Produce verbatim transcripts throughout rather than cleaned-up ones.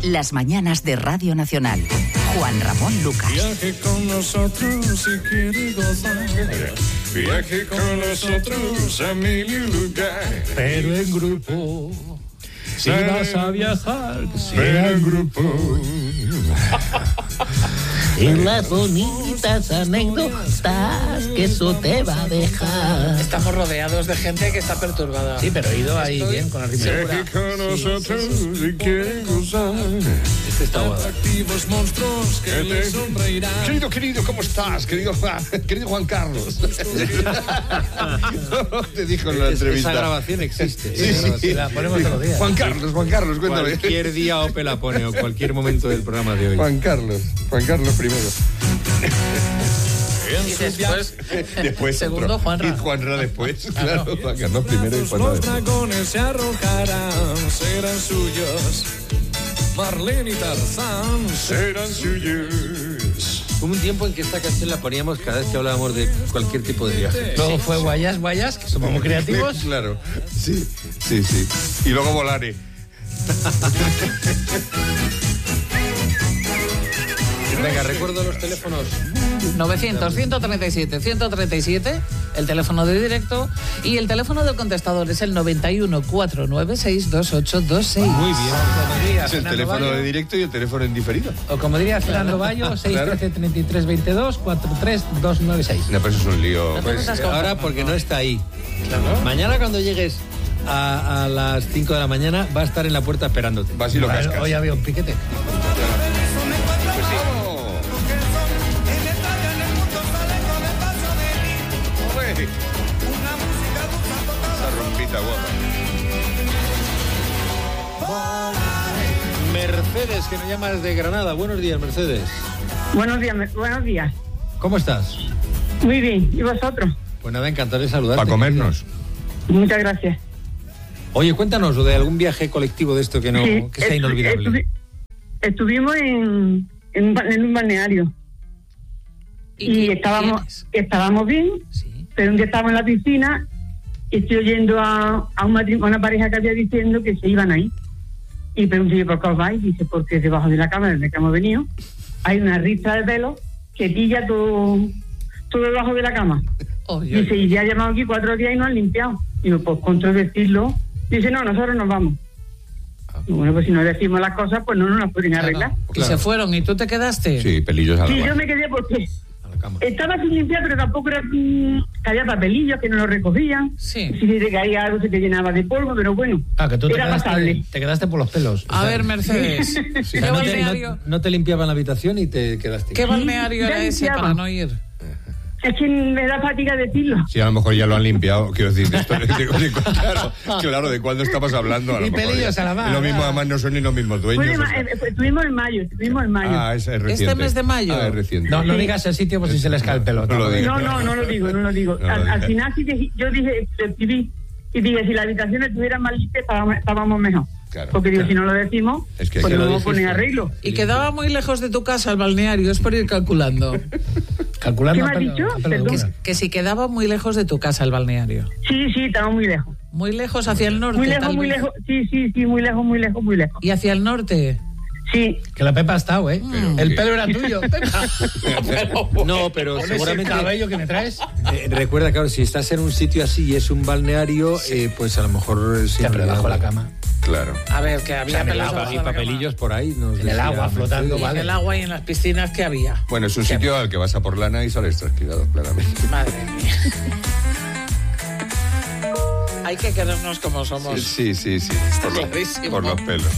Las mañanas de Radio Nacional. Juan Ramón Lucas. Viaje con nosotros si quiere gozar. Viaje con nosotros a mil lugar. Pero en grupo. Si vas a viajar, Pero en grupo. Y las bonitas anécdotas que eso te va a dejar. Estamos rodeados de gente que está perturbada. Sí, pero he ido ahí Estoy bien con la rima. Viaje con nosotros si quiere gozar. Este está guapo. Atractivos monstruos que le sonreirán. Querido, querido, ¿cómo estás? Querido Juan, querido Juan Carlos. Te dijo en la entrevista. Esa grabación existe. Sí, sí, sí. La ponemos todos los días. Juan Carlos, Juan Carlos, cuéntame. Cualquier día Ope la pone o cualquier momento del programa de hoy. Juan Carlos, Juan Carlos primero. Y después, Después segundo, otro. Juanra. Y Juanra después, claro. Juan Carlos primero y Juanra Los después. dragones se arrojarán, serán suyos. Marlene y Tarzán serán suyos. Hubo un tiempo en que esta canción la poníamos cada vez que hablábamos de cualquier tipo de viaje. Luego fue Guayas, Guayas, que somos muy creativos. Claro, sí, sí, sí. Y luego Volare. Venga, recuerdo los teléfonos. novecientos, ciento treinta y siete, ciento treinta y siete, el teléfono de directo, y el teléfono del contestador es el noventa y uno, cuatrocientos noventa y seis, veintiocho veintiséis. Muy bien. Como diría Es el Fernando teléfono Bayo, de directo y el teléfono en diferido. o como diría Fernando Bayo, seis uno tres, treinta y tres veintidós, cuarenta y tres doscientos noventa y seis. No, pero eso es un lío. Pues ahora porque no está ahí. Mañana cuando llegues a, a las cinco de la mañana va a estar en la puerta esperándote. Vas y lo Bueno, cascas. hoy había un piquete. Esa rompita guapa. Mercedes, que nos llama desde Granada. Buenos días, Mercedes. Buenos días, me- buenos días. ¿Cómo estás? Muy bien, ¿y vosotros? Pues nada, encantado de saludarte. Para comernos. Muchas gracias. Oye, cuéntanos de algún viaje colectivo de esto que no Sí, que sea estu- inolvidable. estuvi- estuvimos en, en, un ba- en un balneario y, qué- estábamos quiénes? estábamos bien, Sí. pero un día estábamos en la piscina y estoy oyendo a, a, un matri- a una pareja que había diciendo que se iban ahí. Y pregunté, ¿por qué os vais? Dice, porque debajo de la cama desde que hemos venido hay una rista de pelo que pilla todo, todo debajo de la cama. Oye, Dice, y ya ha llamado aquí cuatro días y no han limpiado. Digo, pues controvertirlo. Dice, no, nosotros nos vamos. Y bueno, pues si no decimos las cosas, pues no nos las pueden arreglar. y Claro. se fueron, ¿y tú te quedaste? Sí, pelillos a la Sí, yo mano. me quedé porque A la cama. estaba sin limpiar, pero tampoco era mm, que había papelillos que no lo recogían. Sí. Si te caía algo se te llenaba de polvo, pero bueno, Ah, que tú te era quedaste, pasable. te quedaste por los pelos. A ver, Mercedes, O ¿qué sea, no, te, balneario, no- no te limpiaban la habitación y te quedaste. ¿qué balneario ya era ese limpiaba. para no ir? Es que me da fatiga decirlo. Sí, a lo mejor ya lo han limpiado. Quiero decir, de esto, de- de- de- claro, claro, ¿de cuándo estabas hablando? A lo Y mejor pelillos ya. a la mano, Lo mismo, ya. además, no son ni los mismos Fue dueños. de o ma- sea. eh, fue- estuvimos en mayo, estuvimos en mayo. Ah, ese es reciente. ¿Este mes de mayo? Ah, es reciente. No, no digas el sitio por si se les cae el pelo. No lo digas. No, no, no lo digo, no lo digo. No lo al, al digas. final sí que yo dije, le escribí y dije, si la habitación estuviera más limpia, estábamos, estábamos mejor. Claro, Porque digo, claro. si no lo decimos, Es que pues que no lo vamos a poner dijiste. arreglo. Y quedaba muy lejos de tu casa el balneario, es por ir calculando. Calculando ¿Qué me has a pelo- dicho? a pelo de Perdón. boca. Que si quedaba muy lejos de tu casa el balneario. Sí, sí, estamos muy lejos. Muy lejos hacia el norte. Muy lejos, tal muy vez. lejos. Sí, sí, sí, muy lejos, muy lejos, muy lejos. Y hacia el norte. Sí, Que la Pepa ha estado, ¿eh? El ¿qué? pelo era tuyo, Pepa. No, pero Con ese seguramente. cabello que me traes. Eh, recuerda, claro, si estás en un sitio así y es un balneario, eh, pues a lo mejor es Ya, pero inolvidable. debajo la cama. Claro. A ver, que había O sea, en el pelos agua, debajo Y de la papelillos por ahí. Nos En el decía agua, flotando, Mercedes. cama. vale. En el agua y en las piscinas que había. Bueno, es un sitio al que vas a por lana y sales trasquilado, claramente. Madre mía. Hay que querernos como somos. Sí, sí, sí. Por, lo- clarísimo. por los pelos.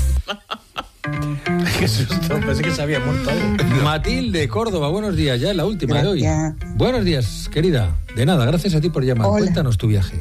Qué susto, pensé que se había muerto algo. Matilde, Córdoba, buenos días, ya la última de hoy. Gracias. Buenos días, querida. De nada, gracias a ti por llamar. Hola. Cuéntanos tu viaje.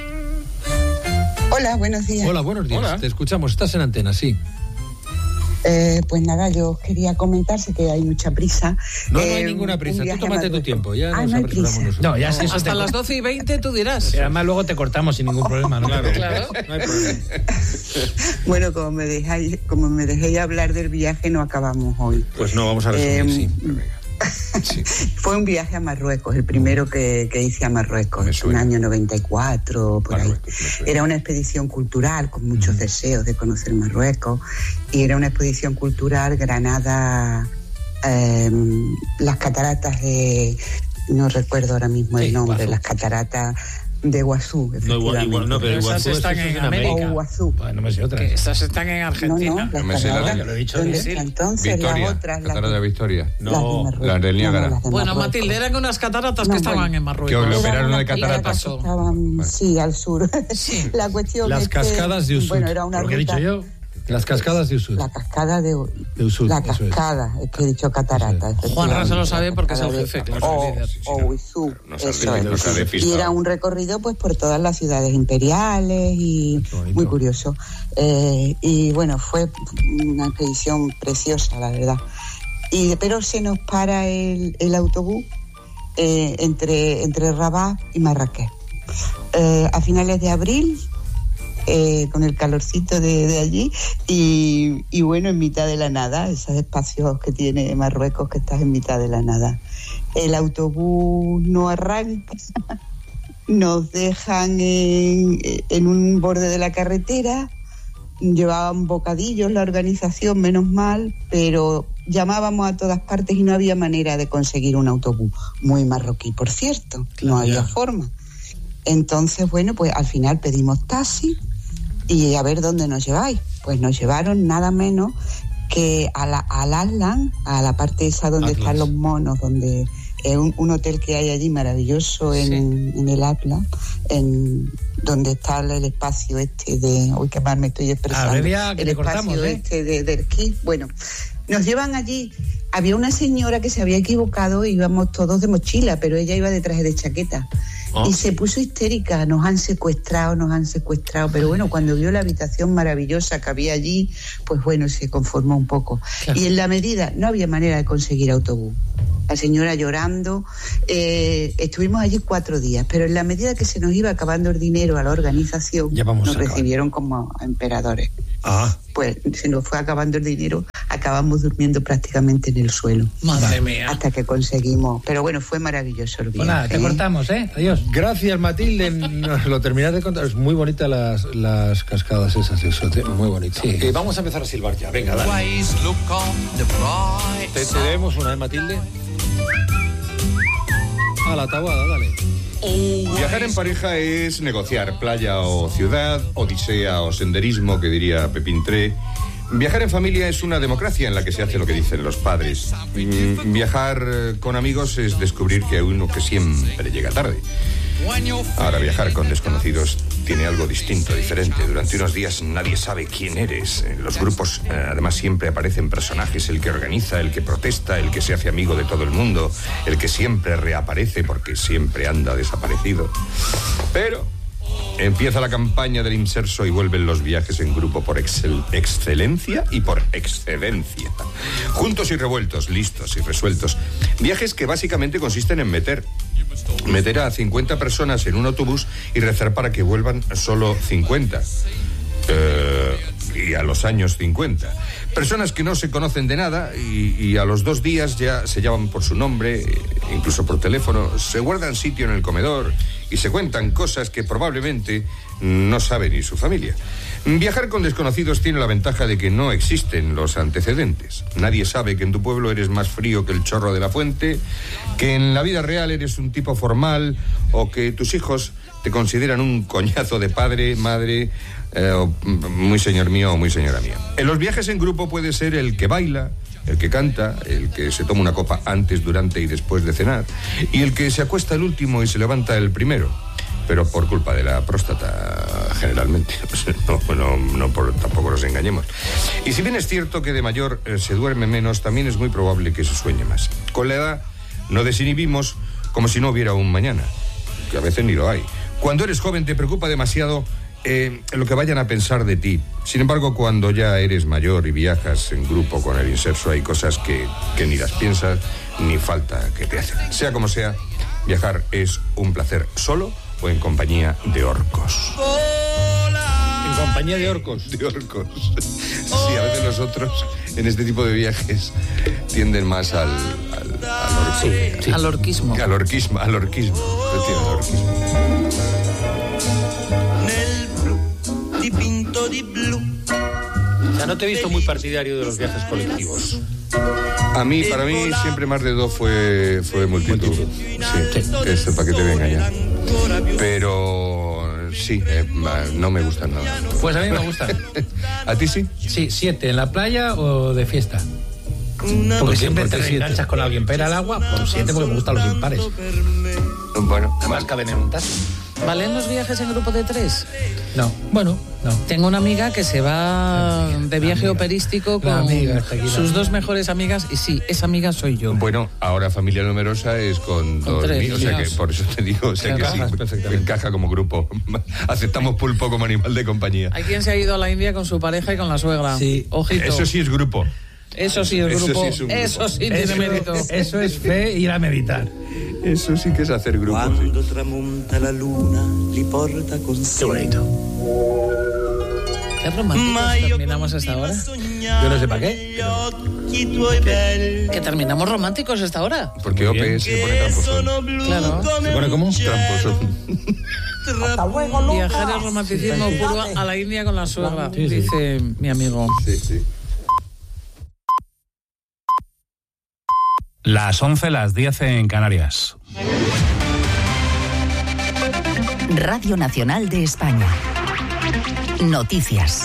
Hola, buenos días. Hola, buenos días. Hola. Te escuchamos, estás en antena, sí. Eh, pues nada, yo quería comentarse que hay mucha prisa. No, no Eh, hay ninguna un prisa. Tú viaje a tómate tu Marruecos. tiempo, ya Ah, nos no hay apresuramos prisa. nosotros. No, ya sé, eso Hasta te- las doce y veinte tú dirás. Y además luego te cortamos sin ningún problema, ¿no? Claro, Claro. no hay problema. Bueno, como me dejáis, como me dejéis hablar del viaje, no acabamos hoy. Pues no, vamos a resumir, Eh, sí. Sí. Fue un viaje a Marruecos, el primero que, que hice a Marruecos, en el año noventa y cuatro, por Marruecos, ahí. Era una expedición cultural con muchos uh-huh. deseos de conocer Marruecos, y era una expedición cultural Granada, eh, las cataratas de... No recuerdo ahora mismo el sí, nombre, Guazú. Las cataratas de Iguazú, efectivamente. No, igual, no, pero esas están en América. O Iguazú. Bueno, no me sé otra. Que estas están en Argentina. No, no, las no me sé cataratas, la, lo he dicho ¿dónde, sí. Entonces Victoria, las otras... Cataratas las de Victoria. No, las de las del Niágara. No, no, bueno, Matilde, eran unas cataratas no, que estaban bueno, en Marruecos. Que lo operaron de cataratas. Que estaban, bueno. Sí, al sur. Sí. La cuestión las es cascadas que, de Usud. Bueno, era una lo que ruta, he dicho yo. Las cascadas de Usud. La cascada de, de Usud. La cascada, es. es que he dicho catarata. Juanra se lo sabe porque es el jefe, claro. O, o Usud, eso es. Y era un recorrido pues por todas las ciudades imperiales y muy curioso. Eh, y bueno, fue una expedición preciosa, la verdad. Y pero se nos para el, el autobús eh, entre, entre Rabat y Marrakech. Eh, a finales de abril... Eh, con el calorcito de, de allí y, y bueno, en mitad de la nada, esos espacios que tiene Marruecos, que estás en mitad de la nada. El autobús no arranca, nos dejan en, en un borde de la carretera, llevaban bocadillos la organización, menos mal, pero llamábamos a todas partes y no había manera de conseguir un autobús. Muy marroquí, por cierto, no había forma. Entonces, bueno, pues al final pedimos taxi y a ver dónde nos lleváis. Pues nos llevaron nada menos que a la, al Aslan, a la parte esa donde Atlas. Están los monos, donde es un, un hotel que hay allí maravilloso en, sí. en el Atlas, en donde está el espacio este de... Uy, qué mal me estoy expresando. Abrelia, que el espacio cortamos, ¿eh? este de, del esquí. Bueno, nos llevan allí. Había una señora que se había equivocado, íbamos todos de mochila, pero ella iba de traje de chaqueta. Oh. Y se puso histérica, nos han secuestrado, nos han secuestrado, pero bueno, cuando vio la habitación maravillosa que había allí, pues bueno, se conformó un poco. Claro. Y en la medida, no había manera de conseguir autobús. La señora llorando, eh, estuvimos allí cuatro días, pero en la medida que se nos iba acabando el dinero a la organización, nos recibieron como emperadores. Ah. Pues se nos fue acabando el dinero, acabamos durmiendo prácticamente en el suelo. Madre mía. Hasta que conseguimos. Pero bueno, fue maravilloso el viaje. Pues nada, te cortamos, ¿eh? Adiós. Gracias, Matilde. Nos lo terminas de contar. Es muy bonita las, las cascadas esas de eso. Muy bonito. Sí. Eh, vamos a empezar a silbar ya. Venga, dale. Te, te debemos una, ¿eh, Matilde? A la tabuada, dale. Viajar en pareja es negociar playa o ciudad, odisea o senderismo, que diría Pepín Tré. Viajar en familia es una democracia en la que se hace lo que dicen los padres. Viajar con amigos es descubrir que hay uno que siempre llega tarde. Ahora, viajar con desconocidos tiene algo distinto, diferente. Durante unos días nadie sabe quién eres. En los grupos, eh, además, siempre aparecen personajes: el que organiza, el que protesta, el que se hace amigo de todo el mundo, el que siempre reaparece porque siempre anda desaparecido. Pero empieza la campaña del inserso y vuelven los viajes en grupo por excel- excelencia y por excedencia. Juntos y revueltos, listos y resueltos. Viajes que básicamente consisten en meter Meter a cincuenta personas en un autobús y rezar para que vuelvan solo cincuenta. Eh, y a los años cincuenta. Personas que no se conocen de nada y, y a los dos días ya se llaman por su nombre, incluso por teléfono, se guardan sitio en el comedor y se cuentan cosas que probablemente no sabe ni su familia. Viajar con desconocidos tiene la ventaja de que no existen los antecedentes. Nadie sabe que en tu pueblo eres más frío que el chorro de la fuente, que en la vida real eres un tipo formal o que tus hijos te consideran un coñazo de padre, madre, eh, o muy señor mío o muy señora mía. En los viajes en grupo puede ser el que baila, el que canta, el que se toma una copa antes, durante y después de cenar, y el que se acuesta el último y se levanta el primero. Pero por culpa de la próstata, generalmente. No, no, no por, tampoco nos engañemos. Y si bien es cierto que de mayor eh, se duerme menos, también es muy probable que se sueñe más. Con la edad nos desinhibimos como si no hubiera un mañana, que a veces ni lo hay. Cuando eres joven te preocupa demasiado eh, lo que vayan a pensar de ti. Sin embargo, cuando ya eres mayor y viajas en grupo con el inserso, hay cosas que, que ni las piensas ni falta que te hacen. Sea como sea, viajar es un placer solo o en compañía de orcos. En compañía de orcos. De orcos. Sí, a veces nosotros en este tipo de viajes tienden más al, al, al grupo. Sí, sí. Al orquismo. Al orquismo, al orquismo. Al orquismo. O sea, no te he visto muy partidario de los viajes colectivos. A mí, para mí, siempre más de dos fue, fue multitud. Sí, sí. Eso para que te venga ya. Pero sí, eh, no me gustan nada. Pues a mí me gustan. ¿A ti sí? Sí, siete. ¿En la playa o de fiesta? Porque siempre te enganchas con alguien. Pero al agua, por siete, porque me gustan los impares. Bueno, además caben en un taxi. ¿Valen los viajes en grupo de tres? No, bueno, no. Tengo una amiga que se va de viaje amiga. operístico con amiga, sus dos mejores amigas y sí, esa amiga soy yo. Bueno, ahora familia numerosa es con, con dos tres, mil, o sea que por eso te digo, o sea que sí, encaja como grupo. Aceptamos pulpo como animal de compañía. Hay quien se ha ido a la India con su pareja y con la suegra. Sí. Ojito. Eso sí es grupo. Eso sí es Eso grupo. sí es un grupo. Eso sí tiene Eso, mérito. Eso es fe, ir a meditar. Eso sí que es hacer grupo. Cuando Sí. tramonta la luna, li porta con Qué bonito. Qué románticos terminamos esta hora. Yo no sé para qué. Pero... Que terminamos románticos esta hora. Porque O P se pone tramposo. Claro. ¿Se pone cómo? Tramposo. Viajar el romanticismo puro a la India con la suegra, Sí, sí. dice mi amigo. Sí, sí. Las once, las diez en Canarias. Radio Nacional de España. Noticias.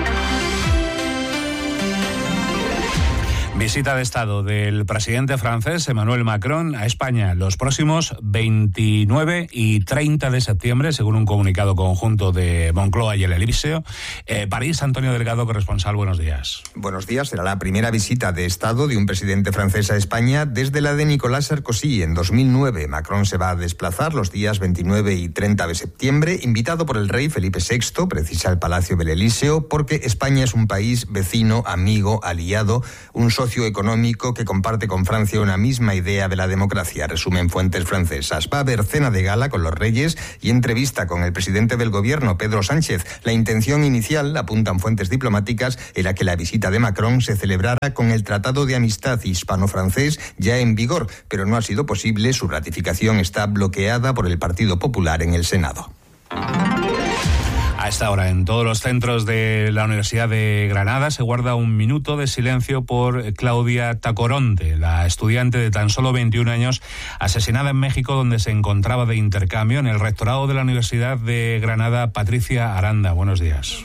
Visita de Estado del presidente francés Emmanuel Macron a España los próximos veintinueve y treinta de septiembre, según un comunicado conjunto de Moncloa y el Elíseo. Eh, París, Antonio Delgado, corresponsal, buenos días. Buenos días. Será la primera visita de Estado de un presidente francés a España desde la de Nicolas Sarkozy en dos mil nueve. Macron se va a desplazar los días veintinueve y treinta de septiembre, invitado por el rey Felipe sexto, precisa el Palacio del Elíseo, porque España es un país vecino, amigo, aliado, un socio económico que comparte con Francia una misma idea de la democracia, resumen fuentes francesas. Va a haber cena de gala con los reyes y entrevista con el presidente del gobierno, Pedro Sánchez. La intención inicial, apuntan fuentes diplomáticas, era que la visita de Macron se celebrara con el Tratado de Amistad hispano-francés ya en vigor, pero no ha sido posible. Su ratificación está bloqueada por el Partido Popular en el Senado. A esta hora, en todos los centros de la Universidad de Granada se guarda un minuto de silencio por Claudia Tacoronte, la estudiante de tan solo veintiún años asesinada en México, donde se encontraba de intercambio en el rectorado de la Universidad de Granada. Patricia Aranda, buenos días.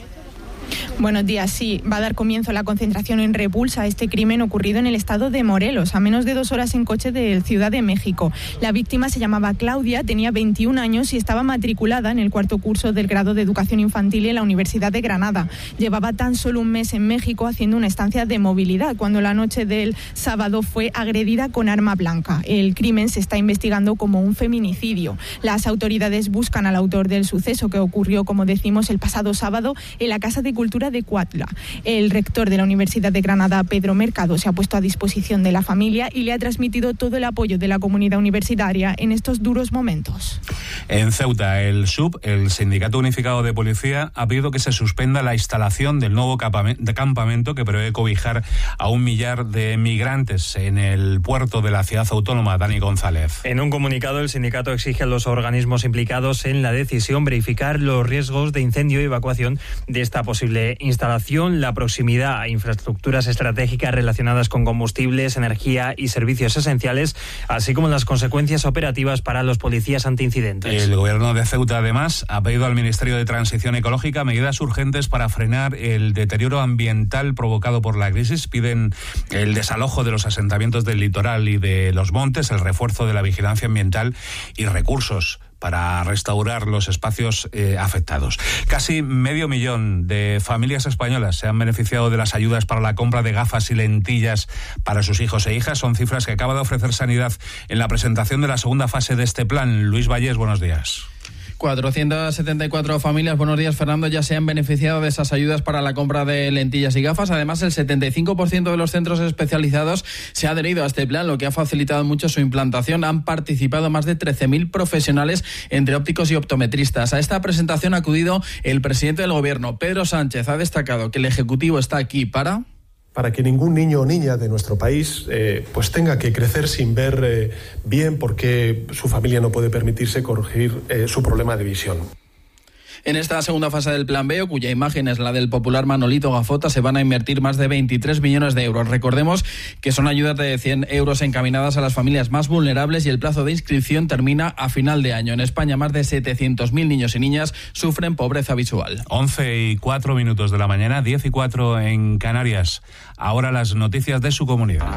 Buenos días, sí. Va a dar comienzo la concentración en repulsa a este crimen ocurrido en el estado de Morelos, a menos de dos horas en coche de Ciudad de México. La víctima se llamaba Claudia, tenía veintiún años y estaba matriculada en el cuarto curso del grado de Educación Infantil en la Universidad de Granada. Llevaba tan solo un mes en México haciendo una estancia de movilidad, cuando la noche del sábado fue agredida con arma blanca. El crimen se está investigando como un feminicidio. Las autoridades buscan al autor del suceso, que ocurrió, como decimos, el pasado sábado en la Casa de Cultura de Cuautla. El rector de la Universidad de Granada, Pedro Mercado, se ha puesto a disposición de la familia y le ha transmitido todo el apoyo de la comunidad universitaria en estos duros momentos. En Ceuta, el S U B, el Sindicato Unificado de Policía, ha pedido que se suspenda la instalación del nuevo campamento que prevé cobijar a un millar de migrantes en el puerto de la ciudad autónoma. Dani González. En un comunicado, el sindicato exige a los organismos implicados en la decisión verificar los riesgos de incendio y evacuación de esta posible instalación, la proximidad a infraestructuras estratégicas relacionadas con combustibles, energía y servicios esenciales, así como las consecuencias operativas para los policías antiincidentes. El gobierno de Ceuta, además, ha pedido al Ministerio de Transición Ecológica medidas urgentes para frenar el deterioro ambiental provocado por la crisis. Piden el desalojo de los asentamientos del litoral y de los montes, el refuerzo de la vigilancia ambiental y recursos para restaurar los espacios eh, afectados. Casi medio millón de familias españolas se han beneficiado de las ayudas para la compra de gafas y lentillas para sus hijos e hijas. Son cifras que acaba de ofrecer Sanidad en la presentación de la segunda fase de este plan. Luis Vallés, buenos días. cuatrocientas setenta y cuatro familias, buenos días Fernando, ya se han beneficiado de esas ayudas para la compra de lentillas y gafas. Además, el setenta y cinco por ciento de los centros especializados se ha adherido a este plan, lo que ha facilitado mucho su implantación. Han participado más de trece mil profesionales entre ópticos y optometristas. A esta presentación ha acudido el presidente del gobierno, Pedro Sánchez. Ha destacado que el Ejecutivo está aquí para... para que ningún niño o niña de nuestro país eh, pues tenga que crecer sin ver eh, bien porque su familia no puede permitirse corregir eh, su problema de visión. En esta segunda fase del Plan B, cuya imagen es la del popular Manolito Gafota, se van a invertir más de veintitrés millones de euros. Recordemos que son ayudas de cien euros encaminadas a las familias más vulnerables y el plazo de inscripción termina a final de año. En España, más de setecientos mil niños y niñas sufren pobreza visual. once y cuatro minutos de la mañana, diez y cuatro en Canarias. Ahora las noticias de su comunidad.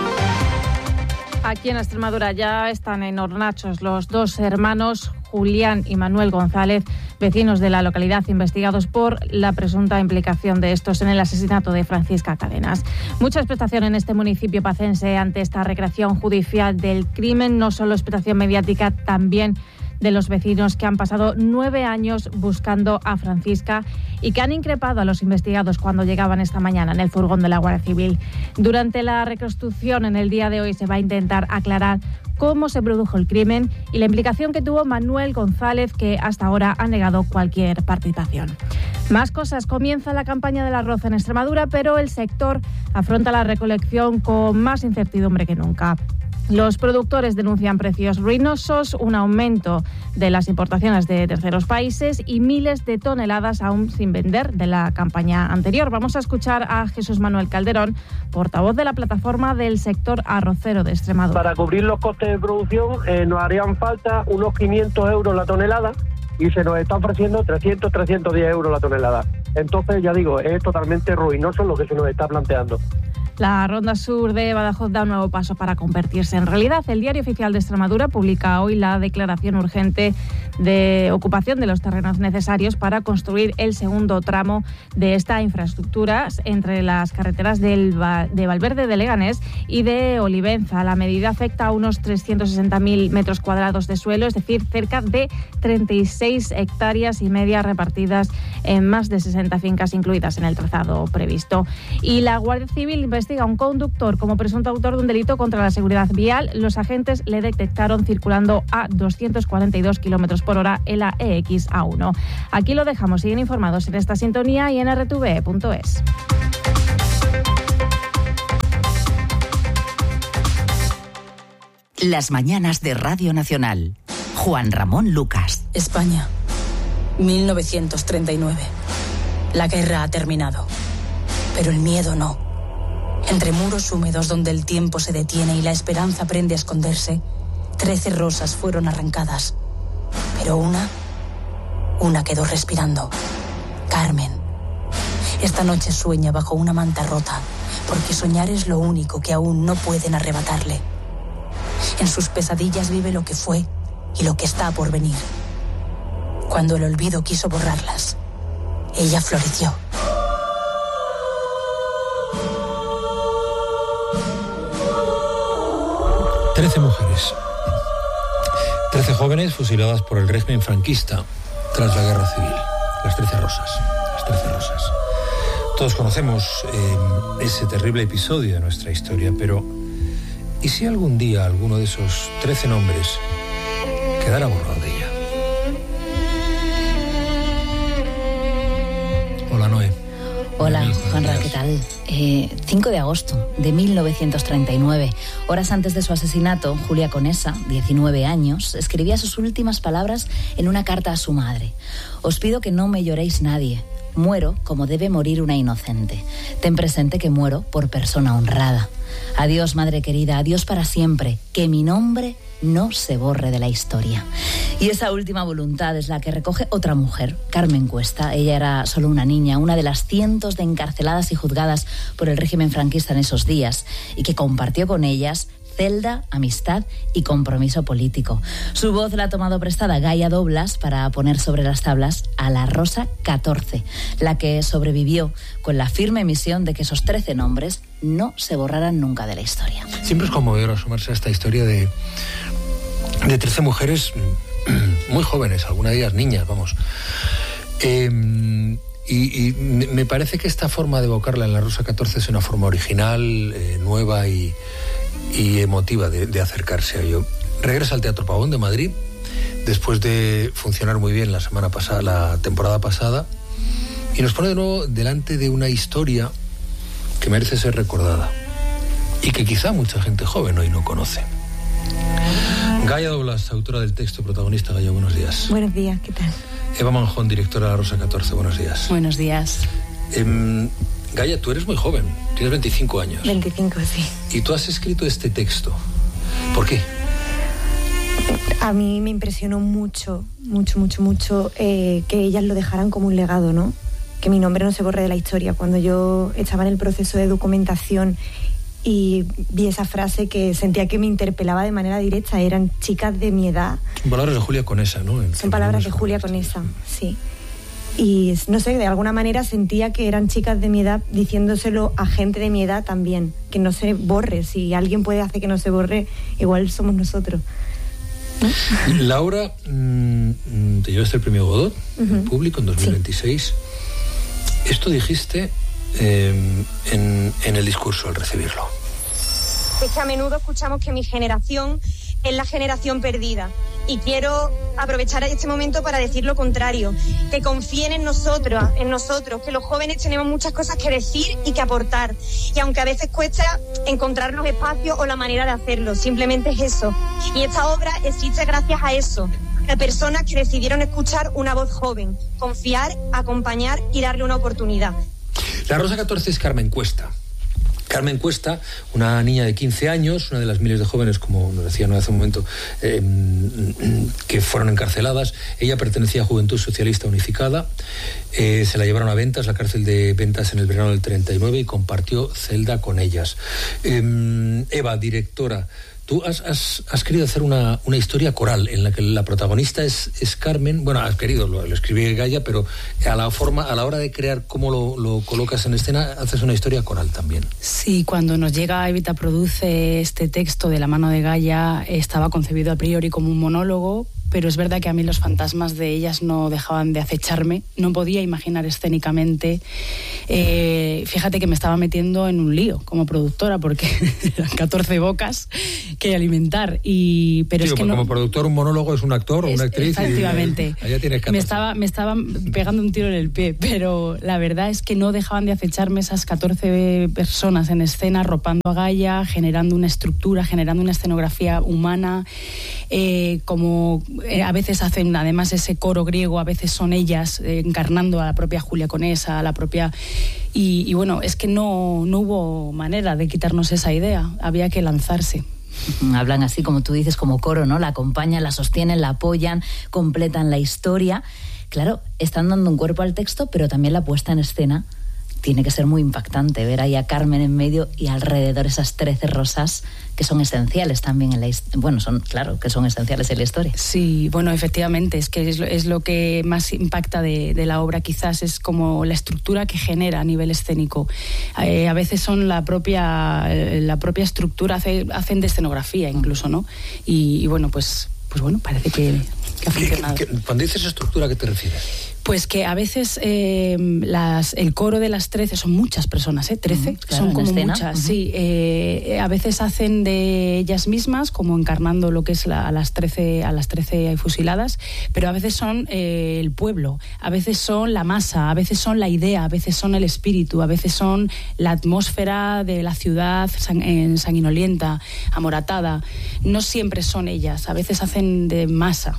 Aquí en Extremadura ya están en Hornachos los dos hermanos Julián y Manuel González, vecinos de la localidad, investigados por la presunta implicación de estos en el asesinato de Francisca Cadenas. Mucha expectación en este municipio pacense ante esta recreación judicial del crimen, no solo expectación mediática, también de los vecinos que han pasado nueve años buscando a Francisca y que han increpado a los investigados cuando llegaban esta mañana en el furgón de la Guardia Civil. Durante la reconstrucción en el día de hoy se va a intentar aclarar cómo se produjo el crimen y la implicación que tuvo Manuel González, que hasta ahora ha negado cualquier participación. Más cosas. Comienza la campaña del arroz en Extremadura, pero el sector afronta la recolección con más incertidumbre que nunca. Los productores denuncian precios ruinosos, un aumento de las importaciones de terceros países y miles de toneladas aún sin vender de la campaña anterior. Vamos a escuchar a Jesús Manuel Calderón, portavoz de la plataforma del sector arrocero de Extremadura. Para cubrir los costes de producción eh, nos harían falta unos quinientos euros la tonelada y se nos está ofreciendo trescientos, trescientos diez euros la tonelada. Entonces, ya digo, es totalmente ruinoso lo que se nos está planteando. La Ronda Sur de Badajoz da un nuevo paso para convertirse en realidad. El Diario Oficial de Extremadura publica hoy la declaración urgente de ocupación de los terrenos necesarios para construir el segundo tramo de esta infraestructura entre las carreteras del Va- de Valverde de Leganés y de Olivenza. La medida afecta a unos trescientos sesenta mil metros cuadrados de suelo, es decir, cerca de treinta y seis hectáreas y media repartidas en más de sesenta fincas incluidas en el trazado previsto. Y la Guardia Civil investiga a un conductor como presunto autor de un delito contra la seguridad vial. Los agentes le detectaron circulando a doscientos cuarenta y dos kilómetros por hora en la E X A uno. Aquí lo dejamos. Siguen informados en esta sintonía y en erre te ve punto es. Las mañanas de Radio Nacional. Juan Ramón Lucas. España, mil novecientos treinta y nueve. La guerra ha terminado, pero el miedo no. Entre muros húmedos donde el tiempo se detiene y la esperanza aprende a esconderse, trece rosas fueron arrancadas. Pero una, una quedó respirando. Carmen. Esta noche sueña bajo una manta rota, porque soñar es lo único que aún no pueden arrebatarle. En sus pesadillas vive lo que fue y lo que está por venir. Cuando el olvido quiso borrarlas, ella floreció. Trece mujeres. Trece jóvenes fusiladas por el régimen franquista tras la guerra civil. Las trece rosas. Las trece rosas. Todos conocemos eh, ese terrible episodio de nuestra historia, pero ¿y si algún día alguno de esos trece nombres quedara borrado de ella? Hola, Noé. Hola, Juanra, ¿qué tal? Eh, cinco de agosto de mil novecientos treinta y nueve, horas antes de su asesinato, Julia Conesa, diecinueve años, escribía sus últimas palabras en una carta a su madre. Os pido que no me lloréis nadie. Muero como debe morir una inocente. Ten presente que muero por persona honrada. Adiós, madre querida, adiós para siempre. Que mi nombre no se borre de la historia. Y esa última voluntad es la que recoge otra mujer, Carmen Cuesta. Ella era solo una niña, una de las cientos de encarceladas y juzgadas por el régimen franquista en esos días, y que compartió con ellas celda, amistad y compromiso político. Su voz la ha tomado prestada Gaia Doblas para poner sobre las tablas a la Rosa catorce, la que sobrevivió con la firme misión de que esos trece nombres no se borraran nunca de la historia. Siempre es conmovedor asomarse a esta historia de, de trece mujeres muy jóvenes, algunas de ellas niñas, vamos. Eh, y, y me parece que esta forma de evocarla en la Rosa catorce es una forma original, eh, nueva y y emotiva de, de acercarse a ello. Regresa al Teatro Pavón de Madrid después de funcionar muy bien la semana pasada, la temporada pasada, y nos pone de nuevo delante de una historia que merece ser recordada y que quizá mucha gente joven hoy no conoce. Gaia Doblas, autora del texto, protagonista. Gaia, buenos días. Buenos días, ¿qué tal? Eva Manjón, directora de La Rosa catorce, buenos días. Buenos días. Eh, Gaia, tú eres muy joven, tienes veinticinco años. veinticinco, sí. Y tú has escrito este texto. ¿Por qué? A mí me impresionó mucho, mucho, mucho, mucho eh, que ellas lo dejaran como un legado, ¿no? Que mi nombre no se borre de la historia. Cuando yo estaba en el proceso de documentación y vi esa frase, que sentía que me interpelaba de manera directa, eran chicas de mi edad. Son palabras de Julia Conesa, ¿no? Son palabras de Julia Conesa, sí. Y no sé, de alguna manera sentía que eran chicas de mi edad diciéndoselo a gente de mi edad también, que no se borre. Si alguien puede hacer que no se borre, igual somos nosotros, ¿no? Laura, mmm, te llevaste el premio Godot, uh-huh, en público en dos mil veintiséis. Sí. Esto dijiste eh, en, en el discurso al recibirlo. Es que a menudo escuchamos que mi generación es la generación perdida. Y quiero aprovechar este momento para decir lo contrario, que confíen en nosotros, en nosotros, que los jóvenes tenemos muchas cosas que decir y que aportar. Y aunque a veces cuesta encontrar los espacios o la manera de hacerlo, simplemente es eso. Y esta obra existe gracias a eso, a personas que decidieron escuchar una voz joven, confiar, acompañar y darle una oportunidad. La Rosa catorce es Carmen Cuesta. Carmen Cuesta, una niña de quince años, una de las miles de jóvenes, como nos decían hace un momento, eh, que fueron encarceladas. Ella pertenecía a Juventud Socialista Unificada, eh, se la llevaron a Ventas, la cárcel de Ventas, en el verano del treinta y nueve, y compartió celda con ellas. Eh, Eva, directora, tú has, has, has querido hacer una, una historia coral en la que la protagonista es, es Carmen. Bueno, has querido, lo, lo escribí Gaia, pero a la forma, a la hora de crear cómo lo, lo colocas en escena, haces una historia coral también. Sí, cuando nos llega Evita Produce este texto de la mano de Gaia, estaba concebido a priori como un monólogo, pero es verdad que a mí los fantasmas de ellas no dejaban de acecharme. No podía imaginar escénicamente. Eh, fíjate que me estaba metiendo en un lío como productora, porque eran catorce bocas que alimentar. Y, pero sí, es que no, como productor, un monólogo es un actor o una actriz. Efectivamente. Y, allá tienes me estaba, me estaban pegando un tiro en el pie, pero la verdad es que no dejaban de acecharme esas catorce personas en escena, arropando a Gaia, generando una estructura, generando una escenografía humana, eh, como... a veces hacen además ese coro griego, a veces son ellas eh, encarnando a la propia Julia Conesa, a la propia... Y, y bueno, es que no, no hubo manera de quitarnos esa idea, había que lanzarse. Hablan así, como tú dices, como coro, ¿no? La acompañan, la sostienen, la apoyan, completan la historia. Claro, están dando un cuerpo al texto, pero también la puesta en escena tiene que ser muy impactante, ver ahí a Carmen en medio y alrededor esas trece rosas que son esenciales también en la historia. Bueno, son, claro, que son esenciales en la historia. Sí, bueno, efectivamente, es que es lo, es lo que más impacta de, de la obra, quizás, es como la estructura que genera a nivel escénico. Eh, a veces son la propia, la propia estructura, hace, hacen de escenografía incluso, ¿no? Y, y bueno, pues, pues bueno, parece que, que ha funcionado. ¿Qué, qué, cuando dices estructura, ¿a qué te refieres? Pues que a veces eh, las, el coro de las trece, son muchas personas, ¿eh? trece, uh-huh, claro, son como escena, muchas, uh-huh. Sí. Eh, a veces hacen de ellas mismas, como encarnando lo que es la, a las trece a las trece fusiladas, pero a veces son eh, el pueblo, a veces son la masa, a veces son la idea, a veces son el espíritu, a veces son la atmósfera de la ciudad san, en sanguinolienta, amoratada. No siempre son ellas, a veces hacen de masa.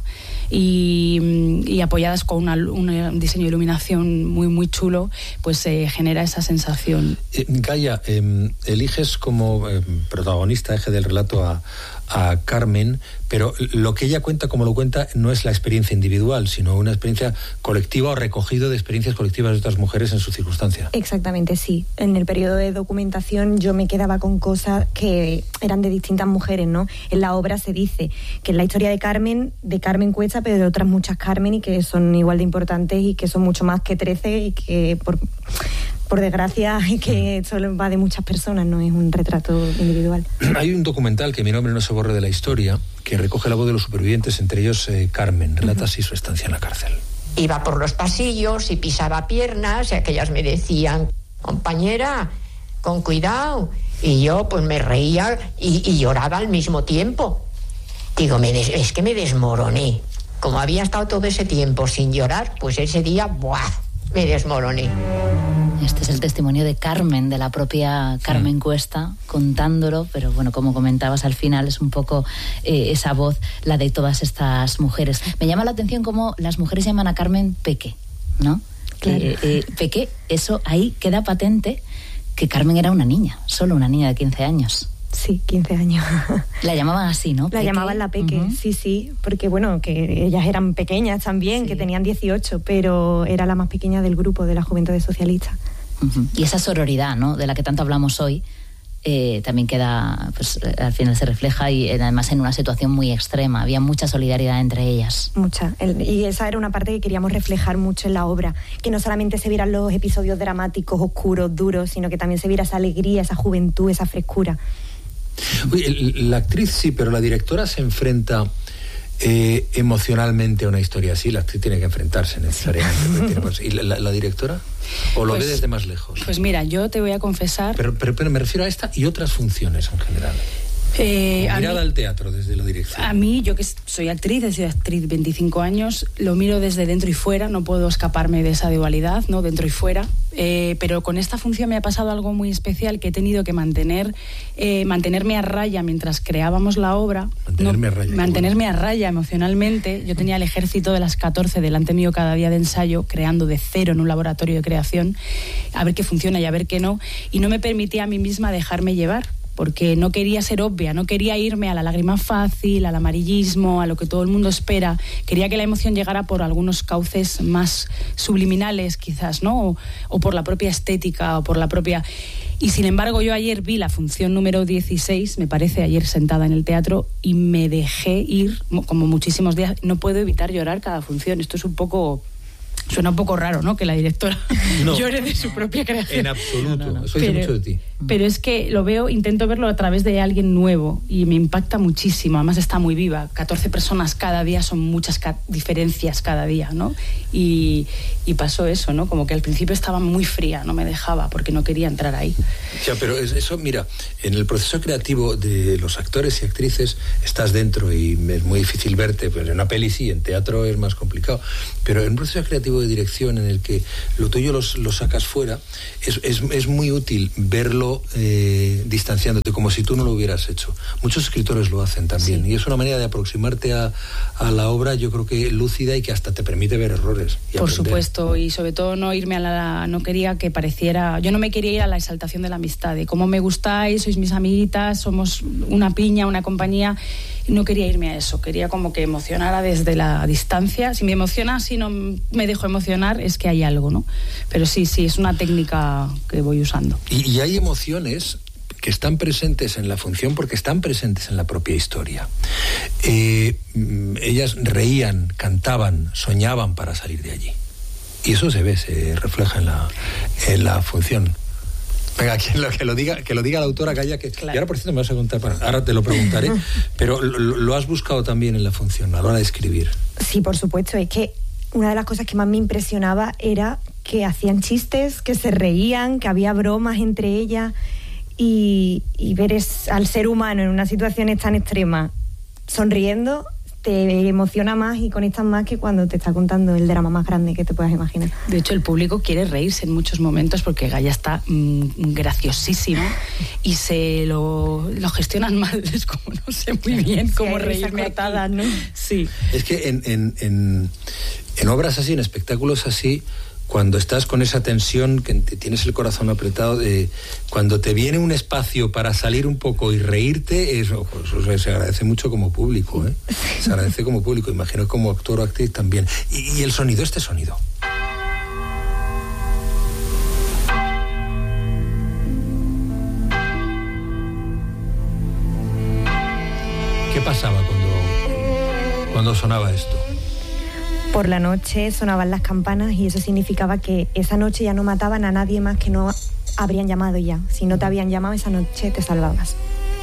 Y, y apoyadas con una, un diseño de iluminación muy muy chulo, pues eh, genera esa sensación. Eh, Gaia, eh, eliges como eh, protagonista, eje del relato a, a Carmen, pero lo que ella cuenta, como lo cuenta, no es la experiencia individual, sino una experiencia colectiva o recogido de experiencias colectivas de otras mujeres en su circunstancia. Exactamente, sí. En el periodo de documentación yo me quedaba con cosas que eran de distintas mujeres, ¿no? En la obra se dice que es la historia de Carmen, de Carmen Cuesta, pero de otras muchas Carmen, y que son igual de importantes y que son mucho más que trece, y que por... por desgracia, que solo va de muchas personas, no es un retrato individual. Hay un documental, que Mi nombre no se borre de la historia, que recoge la voz de los supervivientes, entre ellos eh, Carmen, relata uh-huh. así su estancia en la cárcel. Iba por los pasillos y pisaba piernas, y aquellas me decían, compañera, con cuidado, y yo pues me reía y, y lloraba al mismo tiempo. Digo, me des- es que me desmoroné. Como había estado todo ese tiempo sin llorar, pues ese día, ¡buah!, me desmoroné. Este es el testimonio de Carmen, de la propia Carmen Cuesta, contándolo, pero bueno, como comentabas al final, es un poco eh, esa voz, la de todas estas mujeres. Me llama la atención cómo las mujeres llaman a Carmen Peque, ¿no? Claro. Eh, eh, Peque, eso ahí queda patente que Carmen era una niña, solo una niña de quince años. Sí, quince años. La llamaban así, ¿no? La Peque. llamaban la Peque, uh-huh. sí, sí, porque bueno, que ellas eran pequeñas también, sí. que tenían dieciocho, pero era la más pequeña del grupo de la Juventud Socialista. Uh-huh. Y esa sororidad, ¿no?, de la que tanto hablamos hoy, eh, también queda, pues al final se refleja y además en una situación muy extrema. Había mucha solidaridad entre ellas. Mucha. El, y esa era una parte que queríamos reflejar mucho en la obra. Que no solamente se vieran los episodios dramáticos, oscuros, duros, sino que también se viera esa alegría, esa juventud, esa frescura. Oye, la actriz sí, pero la directora se enfrenta eh, emocionalmente a una historia así. La actriz tiene que enfrentarse necesariamente. ¿Y la, la, la directora? ¿O lo pues, ve desde más lejos? Pues mira, yo te voy a confesar... Pero, pero, pero me refiero a esta y otras funciones en general. Eh, mirada mí, al teatro desde la dirección. A mí, yo que soy actriz, he sido actriz veinticinco años, lo miro desde dentro y fuera, no puedo escaparme de esa dualidad, ¿no? Dentro y fuera. Eh, pero con esta función me ha pasado algo muy especial, que he tenido que mantener eh, mantenerme a raya mientras creábamos la obra. Mantenerme no, a raya. Mantenerme a raya emocionalmente. Yo tenía el ejército de las catorce delante mío cada día de ensayo, creando de cero en un laboratorio de creación, a ver qué funciona y a ver qué no. Y no me permitía a mí misma dejarme llevar, porque no quería ser obvia, no quería irme a la lágrima fácil, al amarillismo, a lo que todo el mundo espera. Quería que la emoción llegara por algunos cauces más subliminales, quizás, ¿no? O, o por la propia estética, o por la propia... Y sin embargo, yo ayer vi la función número dieciséis, me parece, ayer sentada en el teatro, y me dejé ir, como muchísimos días. No puedo evitar llorar cada función. Esto es un poco... Suena un poco raro, ¿no?, que la directora no, llore de su propia creación. En absoluto, no, no, no. Eso dice mucho de ti. Pero es que lo veo, intento verlo a través de alguien nuevo y me impacta muchísimo. Además está muy viva. catorce personas cada día, son muchas ca- diferencias cada día, ¿no? Y, y pasó eso, ¿no? Como que al principio estaba muy fría, no me dejaba porque no quería entrar ahí. Ya, pero eso, mira, en el proceso creativo de los actores y actrices estás dentro y es muy difícil verte, pues en una peli sí, en teatro es más complicado, pero en un proceso creativo de dirección en el que lo tuyo lo, lo sacas fuera, es, es, es muy útil verlo eh, distanciándote, como si tú no lo hubieras hecho. Muchos escritores lo hacen también, sí. Y es una manera de aproximarte a, a la obra, yo creo que lúcida y que hasta te permite ver errores y por aprender. Supuesto, y sobre todo no irme a la... no quería que pareciera... Yo no me quería ir a la exaltación de la amistad, de cómo me gustáis, sois mis amiguitas, somos una piña, una compañía... No quería irme a eso, quería como que emocionara desde la distancia. Si me emociona, si no me dejo emocionar, es que hay algo, ¿no? Pero sí, sí, es una técnica que voy usando. Y, y hay emociones que están presentes en la función porque están presentes en la propia historia. Eh, ellas reían, cantaban, soñaban para salir de allí. Y eso se ve, se refleja en la, en la función. Venga, que lo, que lo diga, que lo diga la autora Gaia, que claro. Y ahora por cierto me vas a contar, para, ahora te lo preguntaré, pero lo, lo has buscado también en la función, a la hora de escribir. Sí, por supuesto, es que una de las cosas que más me impresionaba era que hacían chistes, que se reían, que había bromas entre ellas, y, y ver es, al ser humano en una situación tan extrema sonriendo te emociona más y conectas más que cuando te está contando el drama más grande que te puedas imaginar. De hecho, el público quiere reírse en muchos momentos porque Gaia está mmm, graciosísima y se lo, lo gestionan mal. Es como, no sé muy bien cómo sí, reírme atada, ¿no? Sí. Es que en, en, en, en obras así, en espectáculos así, cuando estás con esa tensión, que tienes el corazón apretado, eh, cuando te viene un espacio para salir un poco y reírte, eso, eso se agradece mucho como público, ¿eh? Se agradece como público, imagino como actor o actriz también. Y, y el sonido, este sonido. ¿Qué pasaba cuando, cuando sonaba esto? Por la noche sonaban las campanas y eso significaba que esa noche ya no mataban a nadie más que no habrían llamado ya. Si no te habían llamado esa noche te salvabas.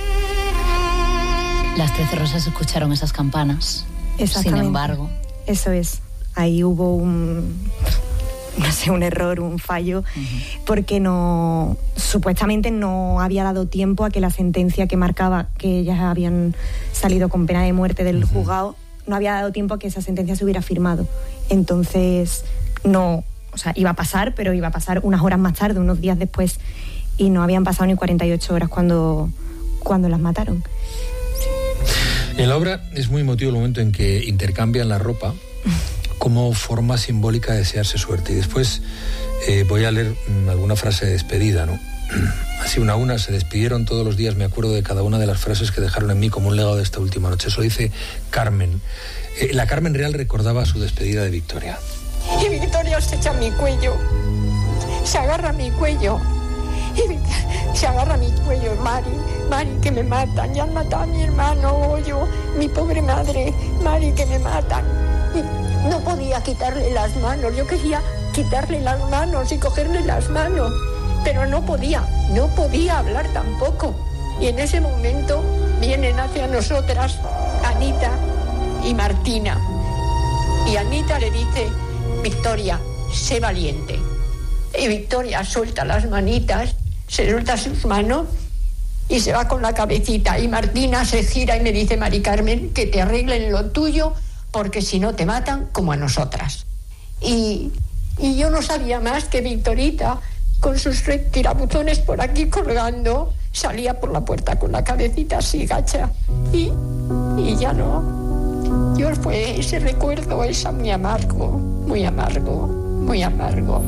Las trece Rosas escucharon esas campanas. Sin embargo. Eso es. Ahí hubo un... no sé, un error, un fallo, uh-huh. Porque no, supuestamente no había dado tiempo a que la sentencia que marcaba que ellas habían salido con pena de muerte del uh-huh. juzgado, no había dado tiempo a que esa sentencia se hubiera firmado. Entonces no, o sea, iba a pasar, pero iba a pasar unas horas más tarde, unos días después, y no habían pasado ni cuarenta y ocho horas cuando, cuando las mataron. En la obra es muy emotivo el momento en que intercambian la ropa como forma simbólica de desearse suerte. Y después eh, voy a leer mm, alguna frase de despedida, ¿no? Así una a una se despidieron todos los días, me acuerdo de cada una de las frases que dejaron en mí como un legado de esta última noche. Eso dice Carmen. Eh, la Carmen Real recordaba su despedida de Victoria. Y Victoria se echa a mi cuello, se agarra a mi cuello, y se agarra a mi cuello, Mari, Mari, que me matan, ya han matado a mi hermano, yo, mi pobre madre, Mari, que me matan. Y no podía quitarle las manos, yo quería quitarle las manos y cogerle las manos, pero no podía, no podía hablar tampoco. Y en ese momento vienen hacia nosotras Anita y Martina. Y Anita le dice: Victoria, sé valiente. Y Victoria suelta las manitas, se suelta sus manos y se va con la cabecita. Y Martina se gira y me dice: Mari Carmen, que te arreglen lo tuyo, porque si no te matan como a nosotras. Y, y yo no sabía más que Victorita, con sus tirabuzones por aquí colgando, salía por la puerta con la cabecita así gacha. Y, y ya no. Yo fue ese recuerdo, esa muy amargo, muy amargo, muy amargo.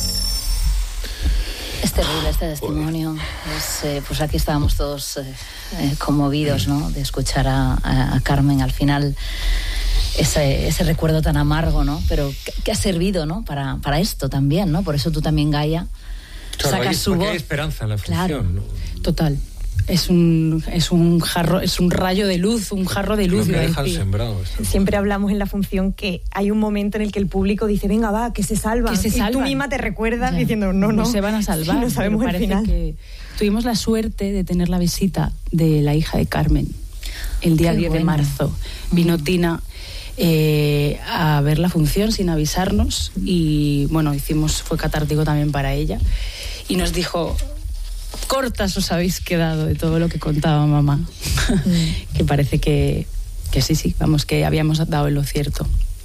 Es terrible este testimonio. Es, eh, pues aquí estábamos todos eh, eh, conmovidos, ¿no? De escuchar a, a, a Carmen al final. Ese, ese recuerdo tan amargo, ¿no? Pero que, que ha servido, ¿no? Para, para esto también, ¿no? Por eso tú también, Gaia, claro, sacas hay, su voz. Hay esperanza en la función, claro. ¿no? Total. Es un, es un jarro, es un rayo de luz, un jarro de luz. Lo que dejan sembrado. Siempre hablamos en la función que hay un momento en el que el público dice: venga, va, que se salvan. Que se salvan. Y tú misma te recuerdas ya. diciendo: no, no. No se van a salvar. No sabemos el final. Que tuvimos la suerte de tener la visita de la hija de Carmen el día Qué diez bueno. de marzo. Vino mm. Tina eh, a ver la función sin avisarnos y bueno, hicimos, fue catártico también para ella. Y nos dijo: cortas os habéis quedado de todo lo que contaba mamá. Mm. Que parece que, que sí, sí, vamos, que habíamos dado en lo cierto.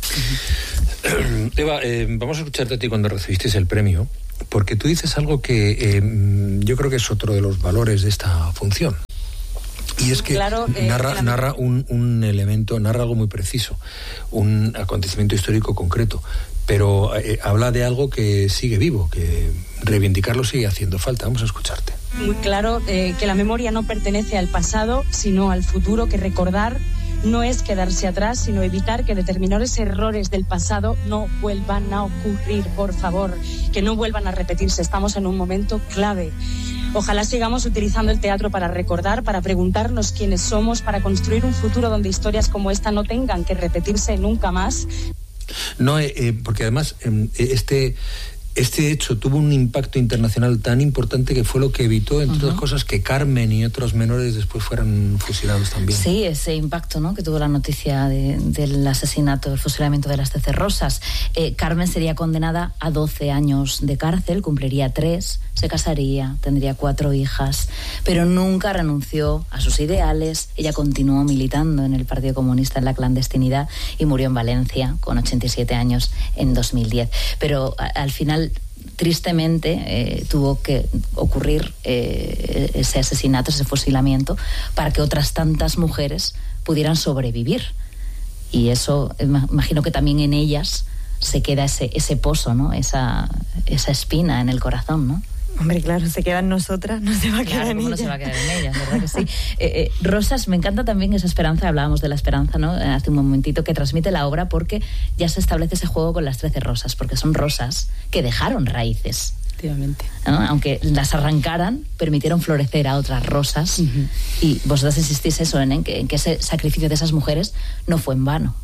Eva, eh, vamos a escucharte a ti cuando recibiste el premio, porque tú dices algo que eh, yo creo que es otro de los valores de esta función. Y es que claro, eh, narra, la... narra un, un elemento, narra algo muy preciso, un acontecimiento histórico concreto, pero eh, habla de algo que sigue vivo, que reivindicarlo sigue haciendo falta. Vamos a escucharte. Muy claro eh, que la memoria no pertenece al pasado, sino al futuro, que recordar no es quedarse atrás, sino evitar que determinados errores del pasado no vuelvan a ocurrir, por favor, que no vuelvan a repetirse. Estamos en un momento clave. Ojalá sigamos utilizando el teatro para recordar, para preguntarnos quiénes somos, para construir un futuro donde historias como esta no tengan que repetirse nunca más. No, eh, eh, porque además eh, este... Este hecho tuvo un impacto internacional tan importante que fue lo que evitó, entre uh-huh. otras cosas, que Carmen y otros menores después fueran fusilados también. Sí, ese impacto, ¿no?, que tuvo la noticia de, del asesinato, del fusilamiento de las trece Rosas. Eh, Carmen sería condenada a doce años de cárcel, cumpliría tres, se casaría, tendría cuatro hijas, pero nunca renunció a sus ideales. Ella continuó militando en el Partido Comunista en la clandestinidad y murió en Valencia con ochenta y siete años en dos mil diez. Pero a, al final, tristemente, eh, tuvo que ocurrir eh, ese asesinato, ese fusilamiento, para que otras tantas mujeres pudieran sobrevivir. Y eso, imagino que también en ellas se queda ese, ese pozo, ¿no? Esa, esa espina en el corazón, ¿no? Hombre, claro, se queda en nosotras, no se va a quedar claro, en ¿cómo ellas. no se va a quedar en ellas? ¿Verdad que sí? Eh, eh, Rosas, me encanta también esa esperanza, hablábamos de la esperanza, ¿no?, hace un momentito, que transmite la obra, porque ya se establece ese juego con las trece Rosas, porque son rosas que dejaron raíces. Efectivamente. ¿No? Aunque las arrancaran, permitieron florecer a otras rosas. Uh-huh. Y vosotras insistís eso, en, en, que, en que ese sacrificio de esas mujeres no fue en vano.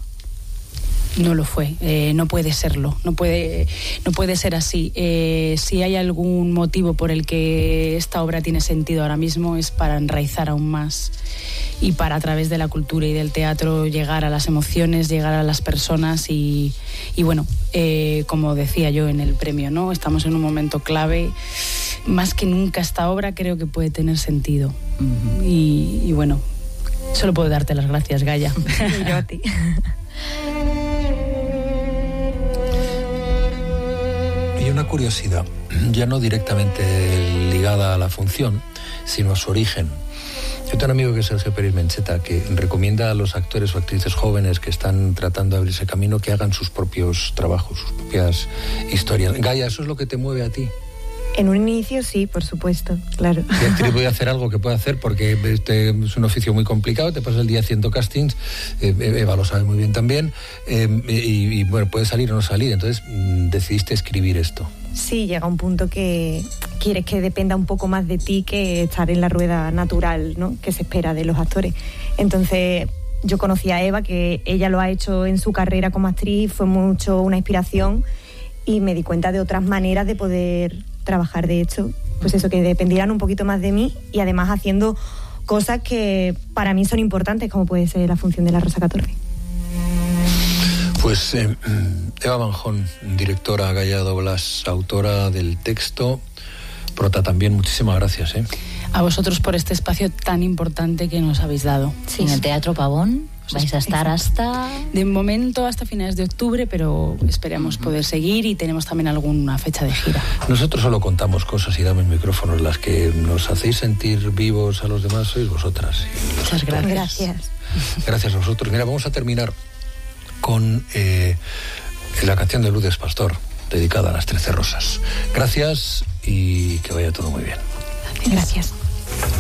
No lo fue, eh, no puede serlo, no puede, no puede ser así. Eh, si hay algún motivo por el que esta obra tiene sentido ahora mismo, es para enraizar aún más y para, a través de la cultura y del teatro, llegar a las emociones, llegar a las personas y, y bueno, eh, como decía yo en el premio, ¿no?, estamos en un momento clave. Más que nunca esta obra creo que puede tener sentido. Uh-huh. y, y bueno, solo puedo darte las gracias, Gaia. Y yo a ti. curiosidad, ya no directamente ligada a la función, sino a su origen. Yo tengo un amigo que es Sergio Pérez Mencheta, que recomienda a los actores o actrices jóvenes que están tratando de abrirse camino que hagan sus propios trabajos, sus propias historias. Gaia, ¿eso es lo que te mueve a ti? En un inicio sí, por supuesto, claro. Si actriz voy a hacer algo que pueda hacer, porque este es un oficio muy complicado, te pasas el día haciendo castings, eh, Eva lo sabe muy bien también, eh, y, y bueno, puede salir o no salir, entonces mmm, decidiste escribir esto. Sí, llega un punto que quieres que dependa un poco más de ti que estar en la rueda natural, ¿no?, que se espera de los actores. Entonces yo conocí a Eva, que ella lo ha hecho en su carrera como actriz, fue mucho una inspiración, y me di cuenta de otras maneras de poder trabajar. De hecho, pues eso, que dependieran un poquito más de mí, y además haciendo cosas que para mí son importantes, como puede ser la función de la Rosa catorce. Pues eh, Eva Manjón, directora, Gaia Doblas, autora del texto, prota también, muchísimas gracias. ¿eh? A vosotros por este espacio tan importante que nos habéis dado. Sí. En el Teatro Pavón vais a estar hasta... De momento hasta finales de octubre, pero esperamos uh-huh. poder seguir, y tenemos también alguna fecha de gira. Nosotros solo contamos cosas y damos micrófonos. Las que nos hacéis sentir vivos a los demás sois vosotras. Muchas gracias. Gracias. Gracias a vosotros. Mira, vamos a terminar con eh, la canción de Lourdes Pastor, dedicada a las Trece Rosas. Gracias y que vaya todo muy bien. Gracias.